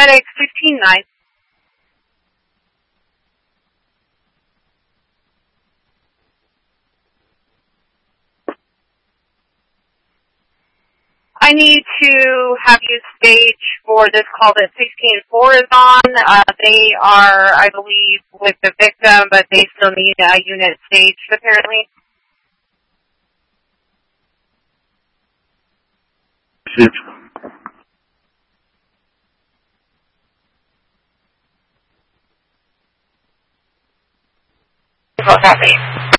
FedEx 15-9. I need to have you stage for this call that 16-4 is on. They are, I believe, with the victim, but they still need a unit staged, apparently. What's happening?